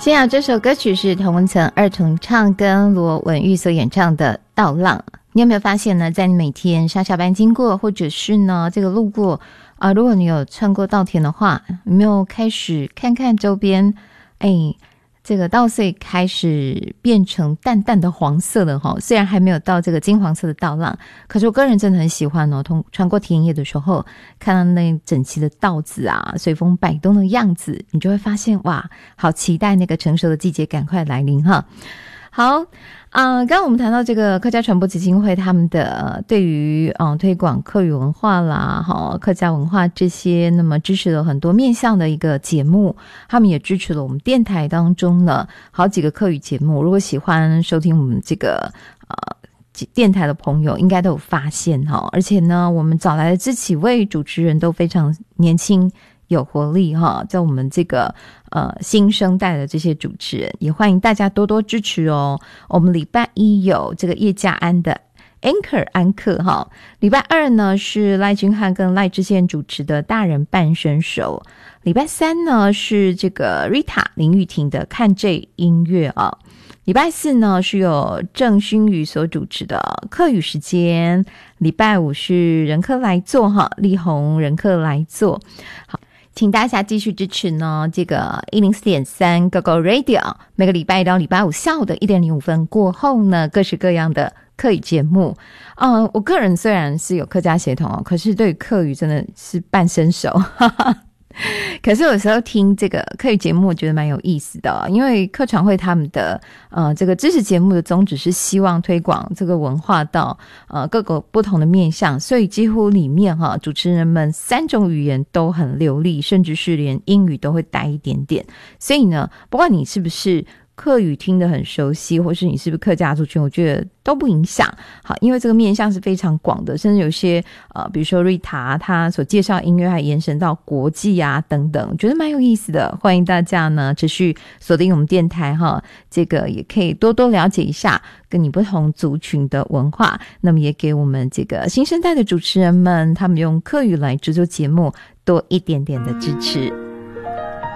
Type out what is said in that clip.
先啊，这首歌曲是童文层二重唱跟罗文玉所演唱的《稻浪》。你有没有发现呢，在你每天上下班经过，或者是呢这个路过如果你有穿过稻田的话，有没有开始看看周边，这个稻穗开始变成淡淡的黄色了齁，虽然还没有到这个金黄色的稻浪，可是我个人真的很喜欢哦，穿过田野的时候，看到那整齐的稻子啊，随风摆动的样子，你就会发现哇，好期待那个成熟的季节赶快来临哈。好，刚刚我们谈到这个客家传播基金会他们的对于推广客语文化啦，客家文化这些，那么支持了很多面向的一个节目，他们也支持了我们电台当中呢好几个客语节目。如果喜欢收听我们这个电台的朋友应该都有发现而且呢我们找来的这几位主持人都非常年轻有活力在我们这个新生代的这些主持人，也欢迎大家多多支持哦。我们礼拜一有这个叶家安的 Anchor 安克礼拜二呢是赖君汉跟赖智宪主持的大人半生熟，礼拜三呢是这个 Rita 林玉婷的看这音乐礼拜四呢是由郑勋宇所主持的客语时间，礼拜五是人客来做力宏人客来做。好，请大家继续支持呢这个 104.3 Go Go Radio， 每个礼拜一到礼拜五下午的1点05分过后呢，各式各样的客语节目我个人虽然是有客家血统可是对客语真的是半生熟可是有时候听这个客语节目我觉得蛮有意思的因为客传会他们的这个知识节目的宗旨是希望推广这个文化到各个不同的面向，所以几乎里面主持人们3种语言都很流利，甚至是连英语都会带一点点，所以呢不管你是不是客语听得很熟悉，或是你是不是客家族群，我觉得都不影响。好，因为这个面向是非常广的，甚至有些比如说瑞塔他所介绍音乐还延伸到国际啊等等，我觉得蛮有意思的。欢迎大家呢持续锁定我们电台这个也可以多多了解一下跟你不同族群的文化，那么也给我们这个新生代的主持人们他们用客语来制作节目多一点点的支持。